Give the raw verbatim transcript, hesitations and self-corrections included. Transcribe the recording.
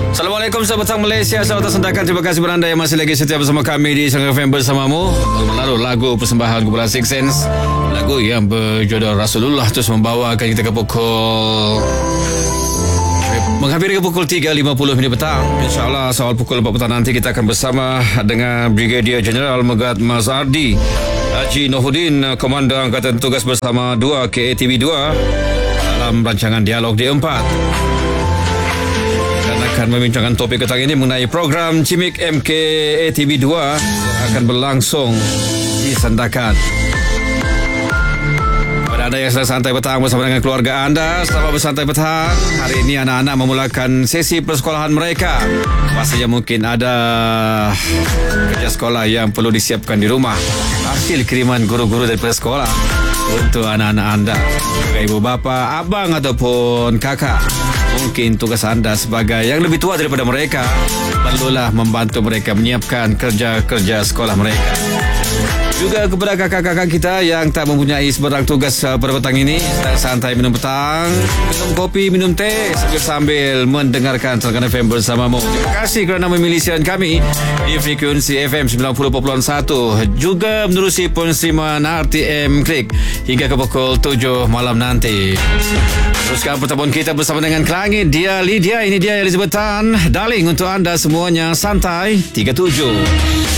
Assalamualaikum sahabat petang Malaysia, sahabat tersendakan. Terima kasih kepada anda yang masih lagi setia bersama kami di Sangga F M bersamamu. Lalu lagu persembahan kumpulan Six Sense, lagu yang berjodoh Rasulullah terus membawakan kita ke pukul menghampiri ke pukul tiga lima puluh minit petang. InsyaAllah soal pukul empat petang nanti kita akan bersama dengan Brigadier Jeneral Megat Mazardi Haji Nohuddin, Komandan Angkatan Tugas Bersama dua K A T B dua dalam rancangan Dialog D empat. Dan akan membincangkan topik petang ini mengenai program Cimik M K A T B dua yang akan berlangsung di Sandakan. Anda yang sedang santai petang bersama dengan keluarga anda, selamat bersantai petang. Hari ini anak-anak memulakan sesi persekolahan mereka. Pastinya mungkin ada kerja sekolah yang perlu disiapkan di rumah, hasil kiriman guru-guru daripada sekolah untuk anak-anak anda. Ibu bapa, abang ataupun kakak, mungkin tugas anda sebagai yang lebih tua daripada mereka perlulah membantu mereka menyiapkan kerja-kerja sekolah mereka. Juga kepada kakak-kakak kita yang tak mempunyai sebarang tugas uh, pada petang ini, sedang santai minum petang, minum kopi, minum teh sambil-sambil mendengarkan Sangga F M bersamamu. Terima kasih kerana memilih siaran kami di frekuensi F M sembilan puluh perpuluhan satu, juga menerusi penerimaan R T M Klik hingga ke pukul tujuh malam nanti. Teruskan pertemuan kita bersama dengan Kelangit. Dia Lydia, ini dia Elizabethan. Darling, untuk anda semuanya santai tiga tujuh.